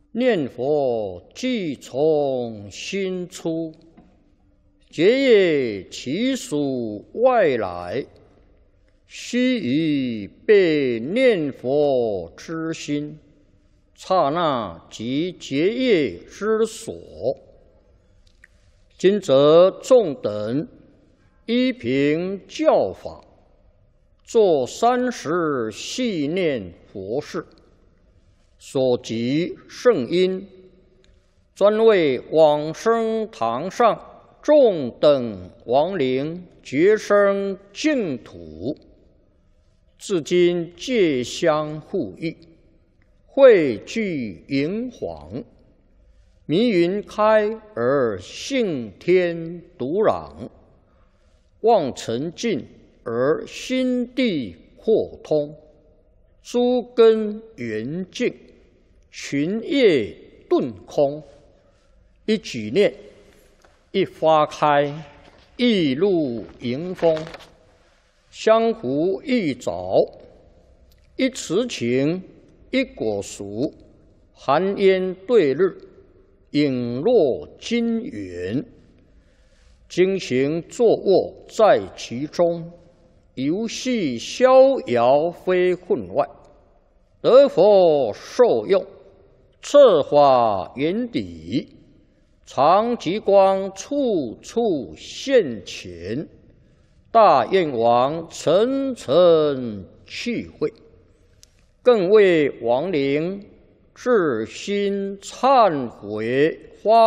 念佛即从心出，结业其属外来，须臾被念佛之心，刹那即结业之所。今则众等依凭教法，作30系念佛事，所集圣因，专为往生堂上众等亡灵觉生净土，至今戒香护益，汇聚银黄，迷云开而性天独朗，望尘尽而心地豁通，诸根圆净，群业顿空。一举念，一花开，一露迎风，相互一早，一慈情，一果熟，寒烟对日，影落金元。经行坐卧在其中，游戏逍遥非分外，得佛受用，策法圆底，常极光处处现前，大愿王层层去会，更为亡灵至心忏悔